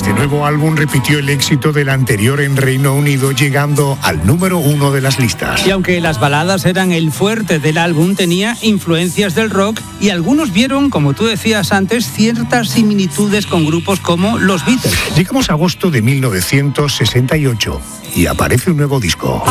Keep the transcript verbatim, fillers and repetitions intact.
Este nuevo álbum repitió el éxito del anterior en Reino Unido, llegando al número uno de las listas. Y aunque las baladas eran el fuerte del álbum, tenía influencias del rock y algunos vieron, como tú decías antes, ciertas similitudes con grupos como los Beatles. Llegamos a agosto de mil novecientos sesenta y ocho y aparece un nuevo disco.